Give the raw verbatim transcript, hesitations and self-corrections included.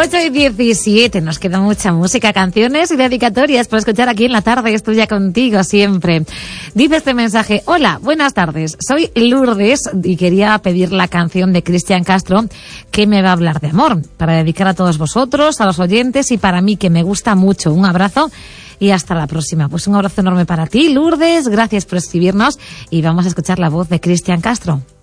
ocho y diecisiete, nos queda mucha música, canciones y dedicatorias para escuchar aquí en la tarde. Estoy ya contigo siempre. Dice este mensaje: hola, buenas tardes, soy Lourdes y quería pedir la canción de Cristian Castro, que me va a hablar de amor, para dedicar a todos vosotros, a los oyentes y para mí, que me gusta mucho. Un abrazo y hasta la próxima. Pues un abrazo enorme para ti, Lourdes, gracias por escribirnos y vamos a escuchar la voz de Cristian Castro.